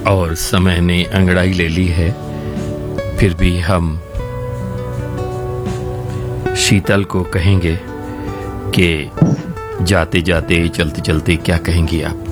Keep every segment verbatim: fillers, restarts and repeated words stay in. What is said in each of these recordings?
और समय ने अंगड़ाई ले ली है, फिर भी हम शीतल को कहेंगे कि जाते जाते चलते चलते क्या कहेंगी आप?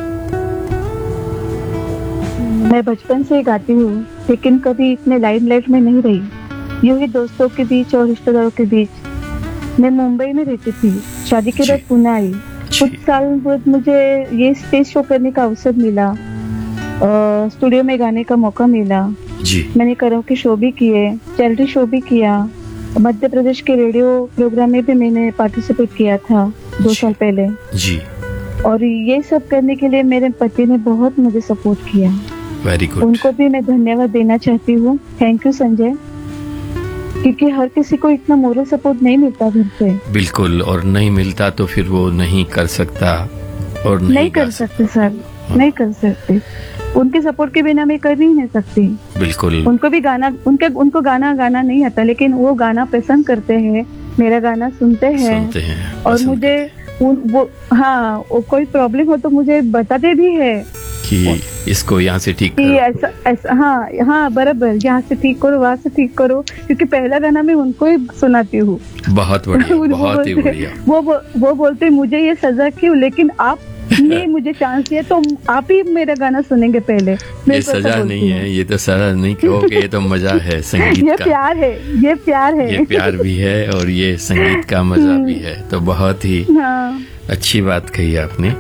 मैं बचपन से गाती हूँ, लेकिन कभी इतने लाइमलाइट में नहीं रही। यूं ही दोस्तों के बीच और रिश्तेदारों के बीच। मैं मुंबई में रहती थी, शादी के बाद पुणे आई। कुछ साल बाद मुझे ये स्टेज शो करने का अवसर मिला, स्टूडियो में गाने का मौका मिला। जी। मैंने कराओके शो भी किए, चैरिटी शो भी किया। मध्य प्रदेश के रेडियो प्रोग्राम में भी मैंने पार्टिसिपेट किया था दो साल पहले। जी। और ये सब करने के लिए मेरे पति ने बहुत मुझे सपोर्ट किया। Very good. उनको भी मैं धन्यवाद देना चाहती हूँ। थैंक यू संजय, क्योंकि हर किसी को इतना मोरल सपोर्ट नहीं मिलता घर से। बिल्कुल, और नहीं मिलता तो फिर वो नहीं कर सकता और नहीं, नहीं कर सकते सर। हाँ। नहीं कर सकते, उनके सपोर्ट के बिना मैं कर ही नहीं सकती। बिल्कुल। उनको भी गाना उनके उनको गाना गाना नहीं आता, लेकिन वो गाना पसंद करते हैं, मेरा गाना सुनते हैं, सुनते हैं और मुझे उन, वो हाँ वो कोई प्रॉब्लम हो तो मुझे बताते भी है कि इसको यहाँ से ठीक करो, ऐसा ऐसा हाँ हाँ बराबर, यहाँ से ठीक करो, वहाँ से ठीक करो, क्योंकि पहला गाना मैं उनको ही सुनाती हूँ। बहुत बढ़िया, बहुत ही बढ़िया। वो वो बोलते मुझे ये सजा क्यों, लेकिन आप ने मुझे चांस दिया तो आप ही मेरा गाना सुनेंगे पहले। ये सजा नहीं है, ये तो सजा नहीं कहोगे, ये तो मजा है संगीत ये का। प्यार है, ये प्यार है, ये प्यार भी है और ये संगीत का मजा भी है। तो बहुत ही हाँ। अच्छी बात कही आपने।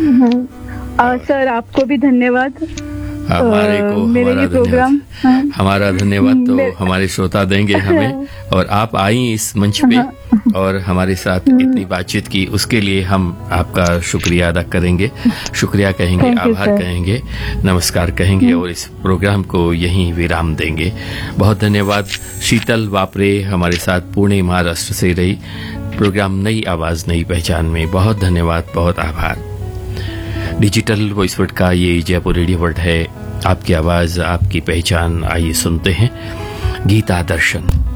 और सर आपको भी धन्यवाद। हमारे को मेरे हमारा ये प्रोग्राम धन्यवाद, हमारा धन्यवाद तो हमारे श्रोता देंगे हमें, और आप आई इस मंच पे और हमारे साथ इतनी बातचीत की, उसके लिए हम आपका शुक्रिया अदा करेंगे, शुक्रिया कहेंगे, आभार कहेंगे, नमस्कार कहेंगे और इस प्रोग्राम को यहीं विराम देंगे। बहुत धन्यवाद। शीतल वापरे हमारे साथ पुणे महाराष्ट्र से रही। प्रोग्राम नई आवाज नई पहचान में बहुत धन्यवाद, बहुत आभार। डिजिटल वॉइस वर्ड का ये जयपुर रेडियो वर्ड है, आपकी आवाज आपकी पहचान। आइए सुनते हैं गीता दर्शन।